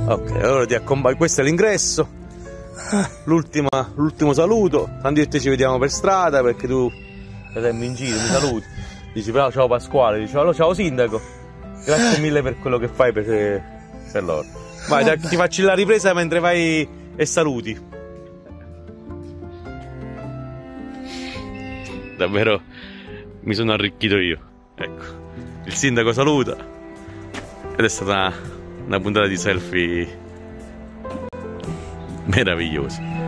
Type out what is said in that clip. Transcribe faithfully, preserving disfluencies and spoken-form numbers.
Ok, allora ti accompagno. Questo è l'ingresso. L'ultimo saluto. Tanti ci vediamo per strada perché tu sei in giro, mi saluti. Dici però ciao Pasquale, dici allora ciao sindaco. Grazie mille per quello che fai per, per loro. Vai, dai, ti faccio la ripresa mentre vai e saluti. Davvero mi sono arricchito io. Ecco, il sindaco saluta. Ed è stata una puntata di selfie meravigliosa.